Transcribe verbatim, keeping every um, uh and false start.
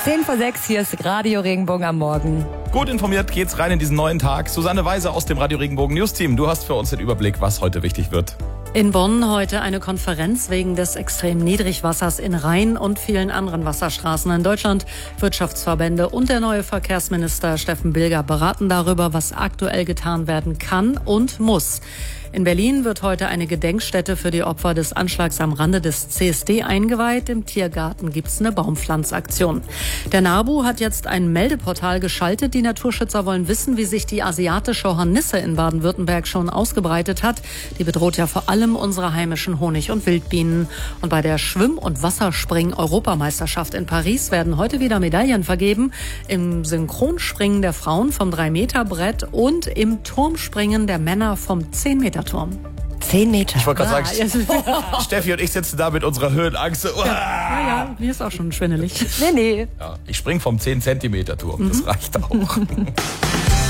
Zehn vor sechs, hier ist Radio Regenbogen am Morgen. Gut informiert geht's rein in diesen neuen Tag. Susanne Weise aus dem Radio Regenbogen News Team. Du hast für uns den Überblick, was heute wichtig wird. In Bonn heute eine Konferenz wegen des extremen Niedrigwassers in Rhein und vielen anderen Wasserstraßen in Deutschland. Wirtschaftsverbände und der neue Verkehrsminister Steffen Bilger beraten darüber, was aktuell getan werden kann und muss. In Berlin wird heute eine Gedenkstätte für die Opfer des Anschlags am Rande des C S D eingeweiht. Im Tiergarten gibt's eine Baumpflanzaktion. Der NABU hat jetzt ein Meldeportal geschaltet. Die Naturschützer wollen wissen, wie sich die asiatische Hornisse in Baden-Württemberg schon ausgebreitet hat. Die bedroht ja vor allem unsere heimischen Honig- und Wildbienen. Und bei der Schwimm- und Wasserspringen-Europameisterschaft in Paris werden heute wieder Medaillen vergeben. Im Synchronspringen der Frauen vom drei Meter Brett und im Turmspringen der Männer vom zehn Meter Turm. Zehn Meter. Ich wollte gerade Ah, sagen, Steffi und ich sitzen da mit unserer Höhenangst. Ja, ja, ja, mir ist auch schon schwindelig. Nee, nee. Ja, ich spring vom zehn Zentimeter Turm. Das reicht auch.